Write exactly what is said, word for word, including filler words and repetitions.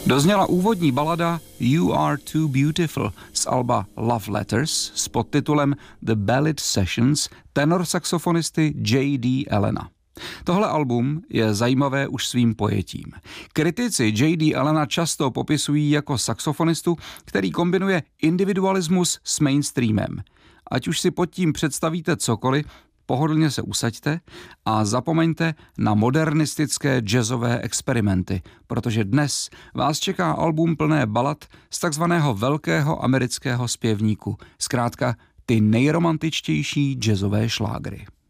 Dozněla úvodní balada You Are Too Beautiful z alba Love Letters s podtitulem The Ballad Sessions tenor saxofonisty J D Allena. Tohle album je zajímavé už svým pojetím. Kritici J D Allena často popisují jako saxofonistu, který kombinuje individualismus s mainstreamem. Ať už si pod tím představíte cokoliv, pohodlně se usaďte a zapomeňte na modernistické jazzové experimenty, protože dnes vás čeká album plné balad z takzvaného velkého amerického zpěvníku, zkrátka ty nejromantičtější jazzové šlágry.